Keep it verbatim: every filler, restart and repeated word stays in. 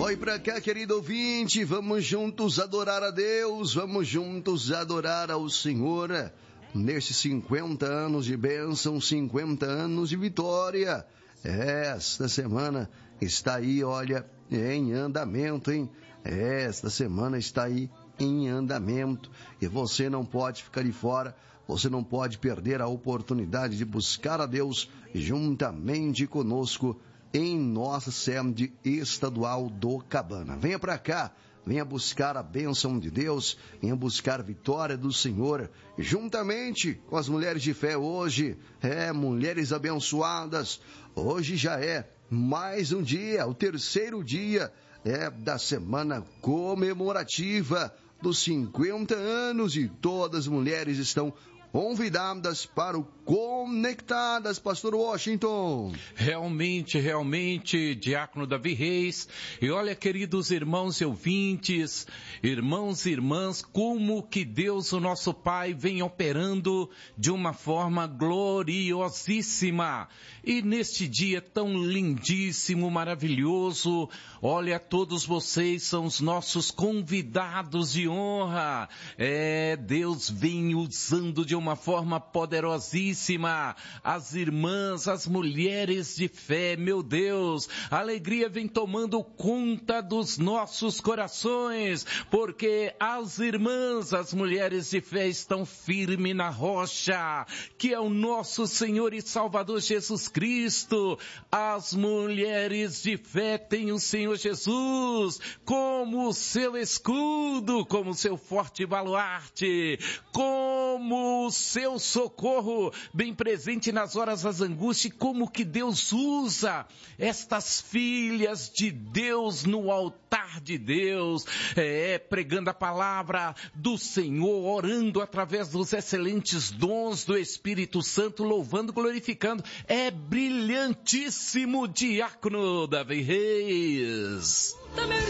Oi pra cá, querido ouvinte, vamos juntos adorar a Deus, vamos juntos adorar ao Senhor, nestes cinquenta anos de bênção, cinquenta anos de vitória. Esta semana está aí, olha, em andamento, hein? Esta semana está aí em andamento e você não pode ficar de fora, você não pode perder a oportunidade de buscar a Deus juntamente conosco em nossa sede estadual do Cabana. Venha para cá, venha buscar a bênção de Deus, venha buscar a vitória do Senhor, juntamente com as mulheres de fé hoje. É, mulheres abençoadas, hoje já é mais um dia, o terceiro dia é da semana comemorativa dos cinquenta anos e todas as mulheres estão convidadas para o Conectadas, Pastor Washington. Realmente, realmente, Diácono Davi Reis. E olha, queridos irmãos e ouvintes, irmãos e irmãs, como que Deus, o nosso Pai, vem operando de uma forma gloriosíssima. E neste dia tão lindíssimo, maravilhoso, olha, todos vocês são os nossos convidados de honra. É, Deus vem usando de uma forma poderosíssima as irmãs, as mulheres de fé, meu Deus, a alegria vem tomando conta dos nossos corações, porque as irmãs, as mulheres de fé estão firmes na rocha, que é o nosso Senhor e Salvador Jesus Cristo. As mulheres de fé têm o Senhor Jesus como seu escudo, como seu forte baluarte, como o seu socorro bem presente nas horas das angústias. Como que Deus usa estas filhas de Deus no altar de Deus, é, pregando a palavra do Senhor, orando através dos excelentes dons do Espírito Santo, louvando, glorificando. É brilhantíssimo, Diácono Davi Reis.